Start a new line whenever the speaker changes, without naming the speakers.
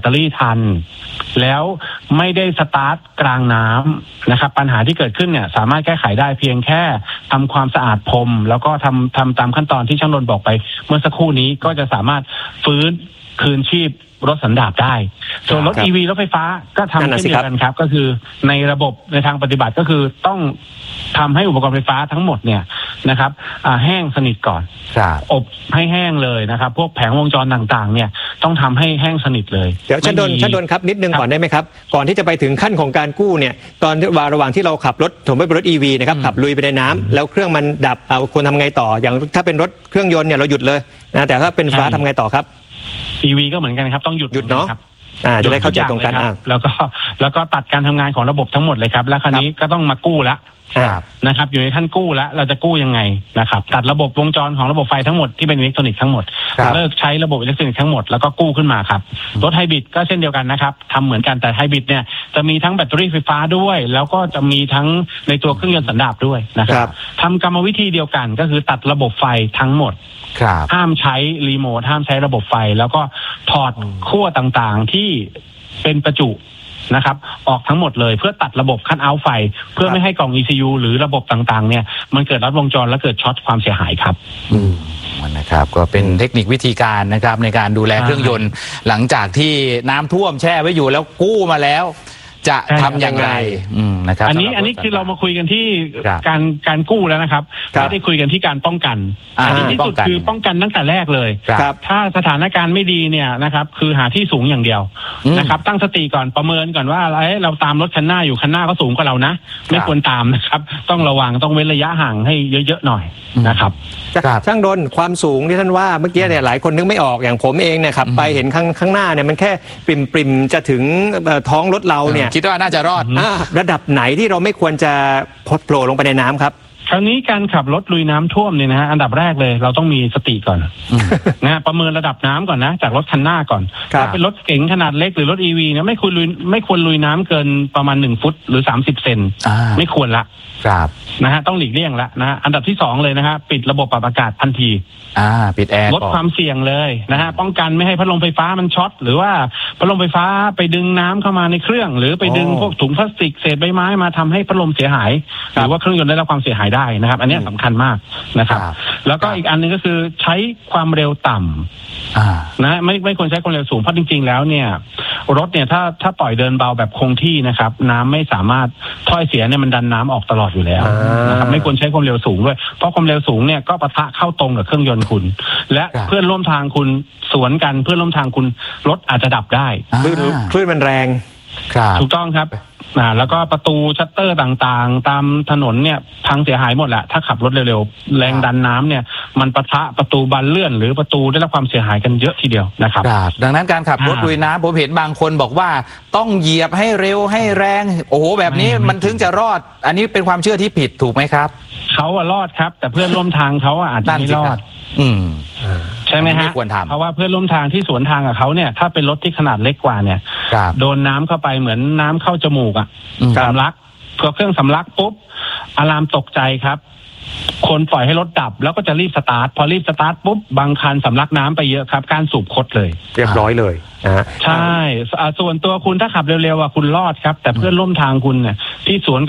ตอรี่ทันแล้วไม่ได้สตาร์ทกลางน้ำนะครับปัญหาที่เกิดขึ้นเนี่ยสามารถแก้ไขได้เพียงแค่ทำความสะอาดพรมแล้วก็ทำตามขั้นตอนที่ช่างนนท์บอกไปเมื่อสักครู่นี้ก็จะสามารถฟื้นคืนชีพรถสันดาปได้ส่วนรถ EV รถไฟฟ้าก็ทำเช่นเดียวกันครับก็คือในระบบในทางปฏิบัติก็คือต้องทำให้อุปกรณ์ไฟฟ้าทั้งหมดเนี่ยนะครับแห้งสนิทก่อนอบให้แห้งเลยนะครับพวกแผงวงจรต่างๆเนี่ยต้องทำให้แห้งสนิทเลย
เดี๋ยวชันดนครับนิดนึงก่อนได้ไหมครับก่อนที่จะไปถึงขั้นของการกู้เนี่ยตอนระหว่างที่เราขับรถผมไม่เป็นรถ EV นะครับขับลุยไปในน้ำแล้วเครื่องมันดับควรทำไงต่ออย่างถ้าเป็นรถเครื่องยนต์เนี่ยเราหยุดเลยนะแต่ถ้าเป็นไฟฟ้าทำไงต่อครับ
EV ก็เหมือนกันครับต้องหยุด
เนาะจะได้เข้าใจตรงกัน
แล้วก็ตัดการทำงานของระบบทั้งหมดเลยครับแล้วคราวนี้ก็ต้องมากู้แล้วนะครับอยู่ในขั้นกู้แล้วเราจะกู้ยังไงนะครับตัดระบบวงจรของระบบไฟทั้งหมดที่เป็นอิเล็กทรอนิกส์ทั้งหมดเลิกใช้ระบบอิเล็กทรอนิกส์ทั้งหมดแล้วก็กู้ขึ้นมาครับรถไฮบริดก็เช่นเดียวกันนะครับทำเหมือนกันแต่ไฮบริดเนี่ยจะมีทั้งแบตเตอรี่ไฟฟ้าด้วยแล้วก็จะมีทั้งในตัวเครื่องยนต์สันดาปด้วยนะครับทำกรรมวิธีเดียวกันก็คือตัดระบบไฟทั้งหมดห้ามใช้รีโมทห้ามใช้ระบบไฟแล้วก็ถอดขั้วต่างๆที่เป็นประจุนะครับออกทั้งหมดเลยเพื่อตัดระบบคัทเอาท์ไฟเพื่อไม่ให้กล่อง ECU หรือระบบต่างๆเนี่ยมันเกิดลัดวงจรและเกิดช็อตความเสียหายครับ
นะครับก็เป็นเทคนิควิธีการนะครับในการดูแลเครื่องยนต์หลังจากที่น้ำท่วมแช่ไว้อยู่แล้วกู้มาแล้วจะทำอย่างไรนะครับ
อันนี้คือเรามาคุยกันที่การกู้แล้วนะครับไม่ได้คุยกันที่การป้องกันอันนี้ที่สุดคือป้องกันตั้งแต่แรกเลยถ้าสถานการณ์ไม่ดีเนี่ยนะครับคือหาที่สูงอย่างเดียวนะครับตั้งสติก่อนประเมินก่อนว่าเราตามรถคันหน้าอยู่คันหน้าก็สูงกว่าเรานะไม่ควรตามนะครับต้องระวังต้องเว้นระยะห่างให้เยอะๆหน่อยนะครับ
ช่างดนความสูงที่ท่านว่าเมื่อกี้เนี่ยหลายคนนึกไม่ออกอย่างผมเองเนี่ยครับไปเห็นข้างหน้าเนี่ยมันแค่ปริ่มจะถึงท้องรถเราเนี่ย
คิดว่าน่าจะรอด
ระดับไหนที่เราไม่ควรจะโผล่ลงไปในน้ำครับ
คราวนี้การขับรถลุยน้ำท่วมเนี่ยนะฮะอันดับแรกเลยเราต้องมีสติก่อนนะประเมินระดับน้ำก่อนนะจากรถคันหน้าก่อนถ้าเป็นรถเก๋งขนาดเล็กหรือรถ EV เนี่ยไม่ควรลุยน้ำเกินประมาณ1 ฟุตหรือ30 เซนไม่ควรละนะฮะต้องหลีกเลี่ยงละนะฮะอันดับที่2เลยนะฮะปิดระบบปรับอากาศทันที
ปิดแอร์
ลดความเสี่ยงเลยนะฮะป้องกันไม่ให้พัดลมไฟฟ้ามันช็อตหรือว่าพัดลมไฟฟ้าไปดึงน้ำเข้ามาในเครื่องหรือไปดึงพวกถุงพลาสติกเศษใบไม้มาทำให้พัดลมเสียหายหรือว่าเครื่องยนต์ได้รับความเสียหายได้นะครับอันนี้สำคัญมากนะครับแล้วก็อีกอันนึงก็คือใช้ความเร็วต่ำนะไม่ควรใช้ความเร็วสูงเพราะจริงๆแล้วเนี่ยรถเนี่ยถ้าปล่อยเดินเบาแบบคงที่นะครับน้ำไม่สามารถถ้อยเสียเนี่ยมันดันน้ำออกตลอดอยู่แล้วนะครับไม่ควรใช้ความเร็วสูงด้วยเพราะความเร็วสูงเนี่ยก็ปะทะเข้าตรงกับเครื่องยนต์คุณและเพื่อนร่วมทางคุณสวนกันเพื่อนร่วมทางคุณรถอาจจะดับได้
คลื่นมันแรง
ถูกต้องครับแล้วก็ประตูชัตเตอร์ต่างๆตามถนนเนี่ยพังเสียหายหมดแหละถ้าขับรถเร็วๆแรงดันน้ำเนี่ยมันปะทะประตูบานเลื่อนหรือประตูได้รับความเสียหายกันเยอะทีเดียวนะครับ
ดังนั้นการขับรถลุยน้ำผมเห็นบางคนบอกว่าต้องเหยียบให้เร็วให้แรงโอ้โหแบบนี้มันถึงจะรอดอันนี้เป็นความเชื่อที่ผิดถูกไหมครับ
เขารอดครับแต่เพื่อนร่วมทางเขาอาจจะไม่รอดใช่ไหมฮะเพราะว่าเพื่อนร่วมทางที่สวนทางกับเขาเนี่ยถ้าเป็นรถที่ขนาดเล็กกว่าเนี่ยโดนน้ำเข้าไปเหมือนน้ำเข้าจมูกสำลักพอเครื่องสำลักปุ๊บอะลามตกใจครับคนปล่อยให้รถดับแล้วก็จะรีบสตาร์ทพอรีบสตาร์ทปุ๊บบางคันสำลักน้ำไปเยอะครับการสูบคดเลย
เรียบร้อยเลย
ใช่ส่วนตัวคุณถ้าขับเร็วๆคุณรอดครับแต่เพื่อนร่วมทางคุณเนี่ยที่สวน